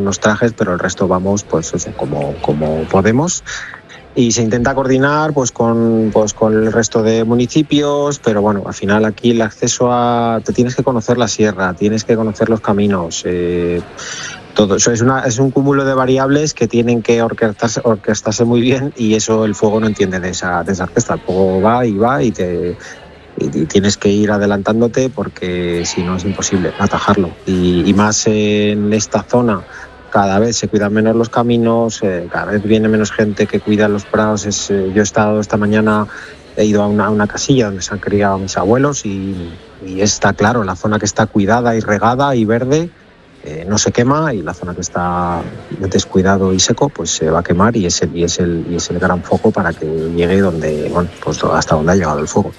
unos trajes, pero el resto vamos pues eso, como podemos. Y se intenta coordinar pues con el resto de municipios, pero bueno, al final aquí el acceso te tienes que conocer la sierra, tienes que conocer los caminos, todo eso es un cúmulo de variables que tienen que orquestarse muy bien, y eso el fuego no entiende de esa orquesta. El fuego va y tienes que ir adelantándote, porque si no es imposible atajarlo, y más en esta zona. Cada vez se cuidan menos los caminos, cada vez viene menos gente que cuida los prados. Yo he estado esta mañana, he ido a una casilla donde se han criado mis abuelos, y está claro, la zona que está cuidada y regada y verde no se quema, y la zona que está descuidado y seco pues se va a quemar, y es el gran foco para que llegue hasta donde ha llegado el fuego.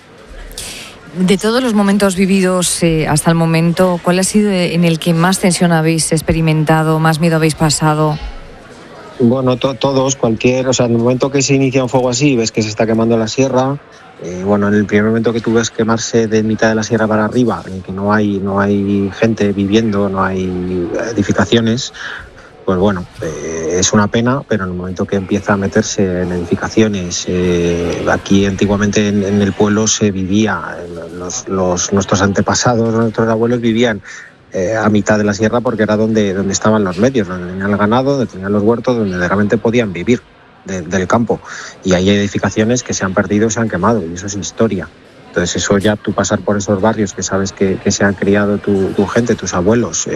De todos los momentos vividos hasta el momento, ¿cuál ha sido en el que más tensión habéis experimentado, más miedo habéis pasado? Bueno, todos, en el momento que se inicia un fuego así, ves que se está quemando la sierra. En el primer momento que tú ves quemarse de mitad de la sierra para arriba, en que no hay gente viviendo, no hay edificaciones, pues bueno, es una pena, pero en el momento que empieza a meterse en edificaciones, aquí antiguamente en el pueblo se vivía, nuestros antepasados, nuestros abuelos vivían a mitad de la sierra, porque era donde estaban los medios, donde tenían el ganado, donde tenían los huertos, donde realmente podían vivir del campo. Y ahí hay edificaciones que se han perdido, se han quemado, y eso es historia. Entonces eso ya, tú pasar por esos barrios que sabes que se han criado tu gente, tus abuelos,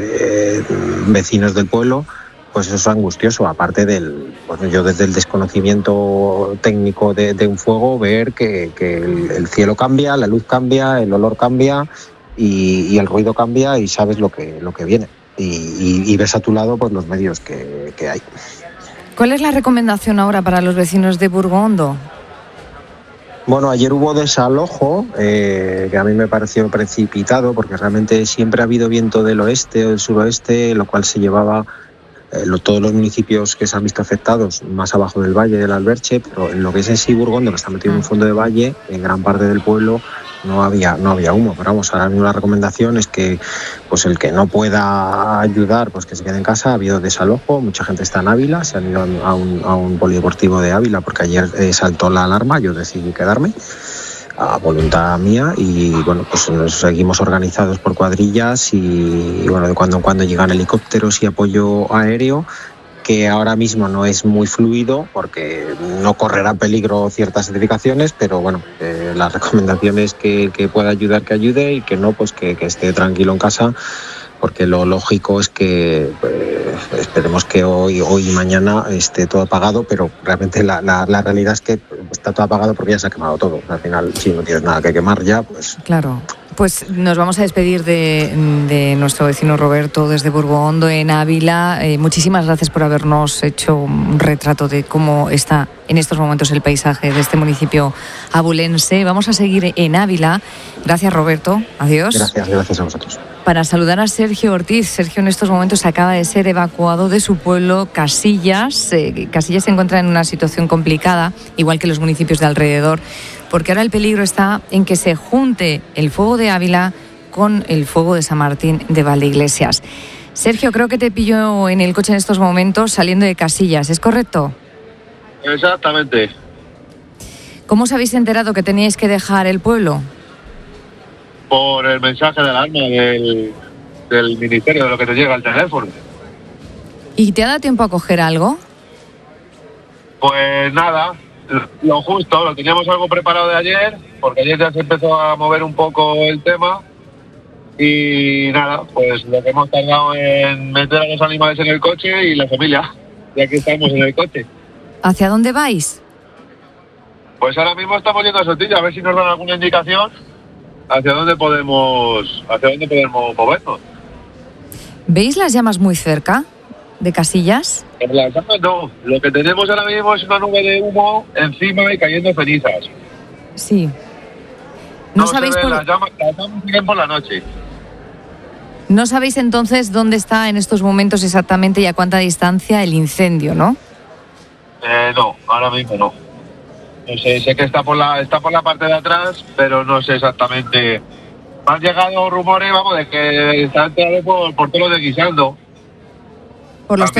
vecinos del pueblo, pues eso es angustioso. Aparte yo desde el desconocimiento técnico de un fuego, ver que el cielo cambia, la luz cambia, el olor cambia, y el ruido cambia, y sabes lo que viene, y ves a tu lado pues los medios que hay. ¿Cuál es la recomendación ahora para los vecinos de Burgondo? Bueno, ayer hubo desalojo, que a mí me pareció precipitado, porque realmente siempre ha habido viento del oeste o del suroeste, lo cual se llevaba todos los municipios que se han visto afectados más abajo del valle del Alberche, pero en lo que es en sí Burgondo, que está metido en un fondo de valle, en gran parte del pueblo no había humo. Pero vamos, ahora mismo la recomendación es que pues el que no pueda ayudar, pues que se quede en casa. Ha habido desalojo, mucha gente está en Ávila, se han ido a un polideportivo de Ávila, porque ayer saltó la alarma, yo decidí quedarme a voluntad mía, y bueno, pues nos seguimos organizados por cuadrillas, y bueno, de cuando en cuando llegan helicópteros y apoyo aéreo, que ahora mismo no es muy fluido porque no correrá peligro ciertas edificaciones, pero bueno, la recomendación es que pueda ayudar, que ayude, y que no, pues que esté tranquilo en casa, porque lo lógico es que esperemos que hoy y mañana esté todo apagado, pero realmente la realidad es que está todo apagado porque ya se ha quemado todo. Al final, si no tienes nada que quemar ya, pues... Claro. Pues nos vamos a despedir de nuestro vecino Roberto desde Burgondo, en Ávila. Muchísimas gracias por habernos hecho un retrato de cómo está en estos momentos el paisaje de este municipio abulense. Vamos a seguir en Ávila. Gracias, Roberto. Adiós. Gracias a vosotros. Para saludar a Sergio Ortiz. Sergio en estos momentos acaba de ser evacuado de su pueblo, Casillas. Casillas se encuentra en una situación complicada, igual que los municipios de alrededor, porque ahora el peligro está en que se junte el fuego de Ávila con el fuego de San Martín de Valdeiglesias. Sergio, creo que te pillo en el coche en estos momentos saliendo de Casillas, ¿es correcto? Exactamente. ¿Cómo os habéis enterado que teníais que dejar el pueblo? Por el mensaje de alarma del ministerio, de lo que te llega al teléfono. ¿Y te ha dado tiempo a coger algo? Pues nada, lo justo, lo teníamos algo preparado de ayer, porque ayer ya se empezó a mover un poco el tema, y nada, pues lo que hemos tardado en meter a los animales en el coche y la familia, y aquí estamos en el coche. ¿Hacia dónde vais? Pues ahora mismo estamos yendo a Sotilla, a ver si nos dan alguna indicación hacia dónde podemos movernos. ¿Veis las llamas muy cerca de Casillas? En las llamas no, lo que tenemos ahora mismo es una nube de humo encima y cayendo cenizas. Sí. No sabéis las llamas siguen por la noche. No sabéis entonces dónde está en estos momentos exactamente y a cuánta distancia el incendio, ¿no? No, ahora mismo no. No sé que está por la parte de atrás, pero no sé exactamente. Me han llegado rumores, vamos, de que está entrado por todo lo de Guisando. Por los